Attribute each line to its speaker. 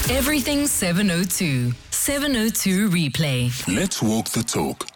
Speaker 1: Everything 702. 702 Replay.
Speaker 2: Let's walk the talk.